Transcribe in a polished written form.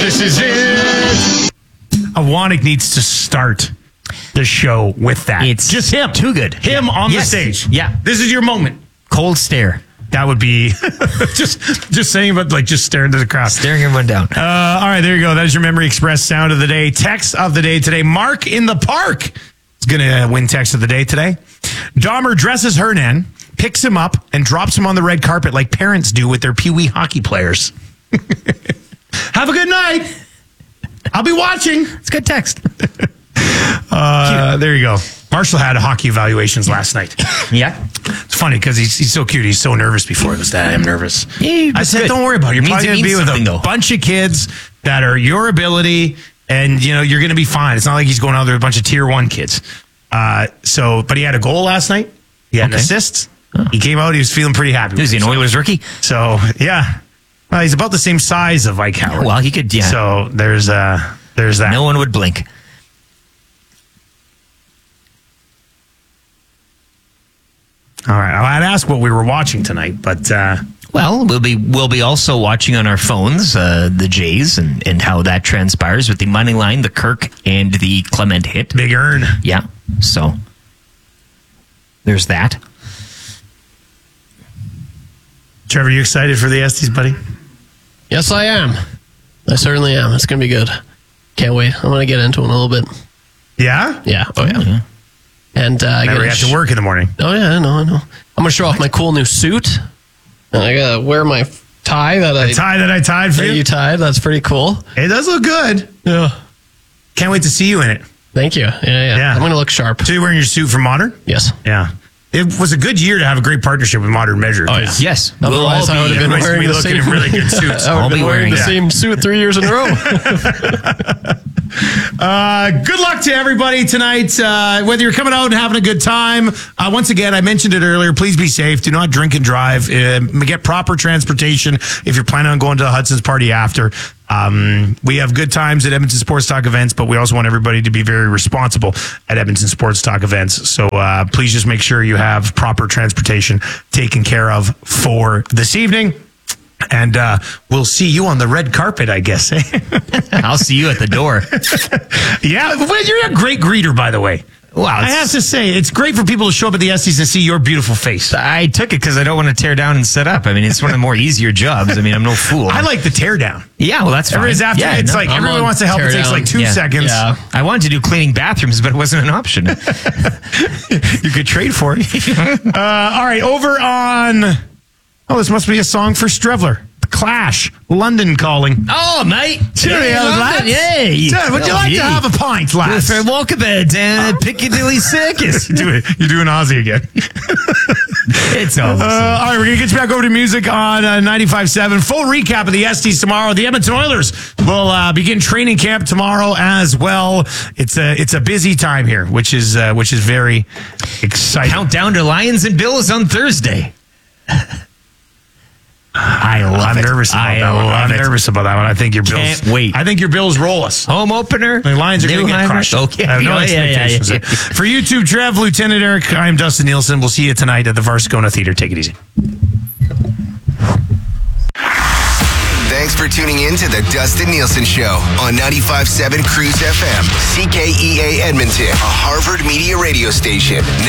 This is it. Awonic needs to start the show with that. It's just him. Too good. Him on the stage. Yeah. This is your moment. Cold stare. That would be just saying, but like just staring to the crowd. Staring everyone down. All right, there you go. That is your Memory Express sound of the day. Text of the day today. Mark in the Park is going to win text of the day today. Dahmer dresses Hernan, picks him up, and drops him on the red carpet like parents do with their Pee-wee hockey players. Have a good night. I'll be watching. It's good text. There you go. Marshall had hockey evaluations last night. Yeah. It's funny because he's so cute. He's so nervous before. He goes, Dad, I'm nervous. Yeah, I said, good. don't worry about it. You're probably going to be with a bunch of kids that are your ability, and you're going to be fine. It's not like he's going out there with a bunch of tier 1 kids. But he had a goal last night. He had an assist. He came out. He was feeling pretty happy. Is he an Oilers rookie? So, yeah. Well, he's about the same size of Ike Howard. Well, he could, yeah. So there's that. No one would blink. All right. I'd ask what we were watching tonight, but well, we'll be also watching on our phones the Jays and how that transpires with the money line, the Kirk, and the Clement hit. Big earn. Yeah. So there's that. Trevor, you excited for the Estes, buddy? Yes, I am. I certainly am. It's going to be good. Can't wait. I'm going to get into it in a little bit. Yeah? Yeah. Oh, yeah. Mm-hmm. And Never have to work in the morning. Oh, yeah, I know. I'm going to show off my cool new suit. And I got to wear my tie that The tie that I tied for that you? you tied. That's pretty cool. It does look good. Yeah. Can't wait to see you in it. Thank you. Yeah. I'm going to look sharp. So you're wearing your suit from Modern? Yes. Yeah. It was a good year to have a great partnership with Modern Measure. Oh, yeah. Yes. Otherwise, I would have been everybody's wearing be the looking same in really good suits. I would I'll have be been wearing wearing the that. same suit 3 years in a row. Good luck to everybody tonight. Whether you're coming out and having a good time, once again, I mentioned it earlier. Please be safe. Do not drink and drive. Get proper transportation if you're planning on going to the Hudson's party after. We have good times at Edmonton Sports Talk events, but we also want everybody to be very responsible at Edmonton Sports Talk events. So please just make sure you have proper transportation taken care of for this evening. And we'll see you on the red carpet, I guess. I'll see you at the door. Yeah, well, you're a great greeter, by the way. Wow. I have to say, it's great for people to show up at the Estes and see your beautiful face. I took it because I don't want to tear down and set up. I mean, it's one of the more easier jobs. I mean, I'm no fool. I like the tear down. Yeah, well, that's fine. Everybody's after yeah, it's no, like I'm everyone on wants to help. It tear takes down. like 2 Yeah. seconds. Yeah. I wanted to do cleaning bathrooms, but it wasn't an option. You could trade for it. All right, over on. Oh, this must be a song for Strevler. The Clash, London Calling. Oh, mate. Cheerio, lads. Yay. Dad, would you like to have a pint, lads? For a walkabout down at Piccadilly Circus. You're doing Aussie again. It's all the same. All right, we're going to get you back over to music on 95.7. Full recap of the Estes tomorrow. The Edmonton Oilers will begin training camp tomorrow as well. It's a busy time here, which is very exciting. Countdown to Lions and Bills on Thursday. I love I'm it. nervous about that one. I'm nervous about that one. I think your Bills. Can't wait. I think your Bills roll us. Home opener. The Lions are going to get crushed. Okay. I have no expectations. Yeah. For YouTube, Trev, Lieutenant Eric, I'm Dustin Nielsen. We'll see you tonight at the Varscona Theater. Take it easy. Thanks for tuning in to the Dustin Nielsen Show on 95.7 Cruise FM, CKEA Edmonton, a Harvard Media radio station.